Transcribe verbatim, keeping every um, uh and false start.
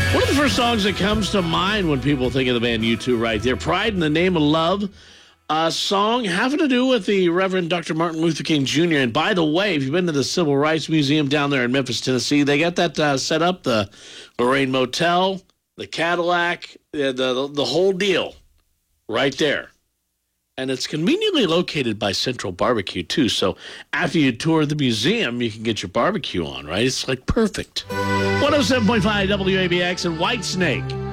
One of the first songs that comes to mind when people think of the band U two right there, Pride in the Name of Love, a song having to do with the Reverend Doctor Martin Luther King Junior And by the way, if you've been to the Civil Rights Museum down there in Memphis, Tennessee, they got that uh, set up, the Lorraine Motel, the Cadillac, the, the, the whole deal right there. And it's conveniently located by Central Barbecue, too. So after you tour the museum, you can get your barbecue on, right? It's like perfect. one oh seven point five W A B X and Whitesnake.